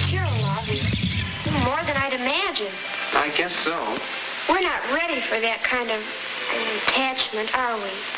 Sure, love. More than I'd imagined. I guess so. We're not ready for that kind of attachment, are we?